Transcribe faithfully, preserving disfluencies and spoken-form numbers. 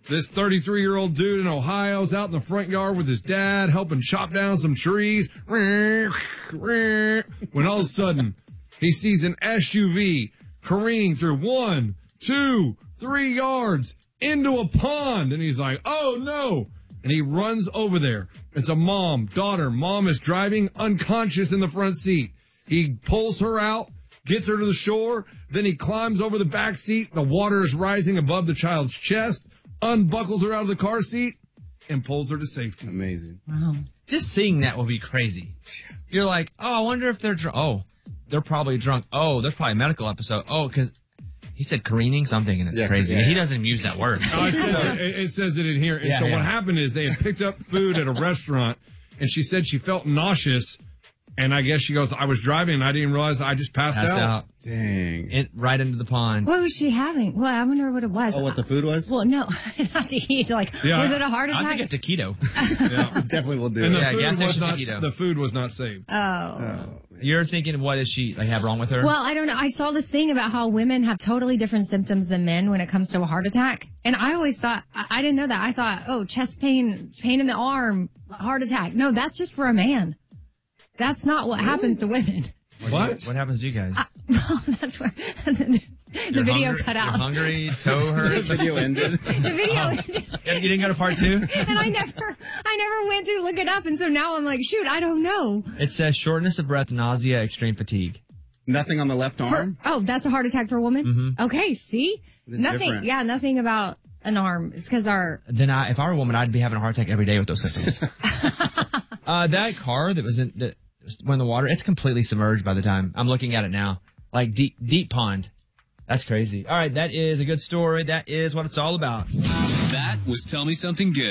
This thirty-three-year-old dude in Ohio is out in the front yard with his dad helping chop down some trees. When all of a sudden, he sees an S U V careening through one, two, three yards into a pond. And he's like, oh, no. And he runs over there. It's a mom, daughter. Mom is driving unconscious in the front seat. He pulls her out, gets her to the shore. Then he climbs over the back seat. The water is rising above the child's chest, unbuckles her out of the car seat, and pulls her to safety. Amazing. Wow. Just seeing that would be crazy. You're like, oh, I wonder if they're drunk. Oh, they're probably drunk. Oh, there's probably a medical episode. Oh, because he said careening, so I'm thinking it's yeah, crazy. Yeah. He doesn't even use that word. Oh, it, says it, it says it in here. And yeah, so yeah. what happened is they had picked up food at a restaurant, and she said she felt nauseous. And I guess she goes, I was driving, and I didn't realize I just passed, passed out. out. Dang. It, right into the pond. What was she having? Well, I wonder what it was. Oh, what the food was? Well, no, not to eat. Like, yeah, was it a heart attack? I think it's a keto. Yeah. Definitely will do and it. The yeah, food gas was station not, keto. The food was not saved. Oh. oh. You're thinking, what does she like have wrong with her? Well, I don't know. I saw this thing about how women have totally different symptoms than men when it comes to a heart attack. And I always thought, I, I didn't know that. I thought, oh, chest pain, pain in the arm, heart attack. No, that's just for a man. That's not what really? happens to women. What? What happens to you guys? Uh, well, that's where the, the video hungry, cut out. You're hungry, toe hurts. The video ended. The video oh. ended. You didn't go to part two? And I never, I never went to look it up. And so now I'm like, shoot, I don't know. It says shortness of breath, nausea, extreme fatigue. Nothing on the left arm? For, oh, that's a heart attack for a woman? Mm-hmm. Okay, see? Nothing, different. yeah, nothing about an arm. It's because our... Then I, if I were a woman, I'd be having a heart attack every day with those symptoms. uh, that car that was in... The, when the water, it's completely submerged by the time I'm looking at it now. Like deep, deep pond. That's crazy. All right, that is a good story. That is what it's all about. That was Tell Me Something Good.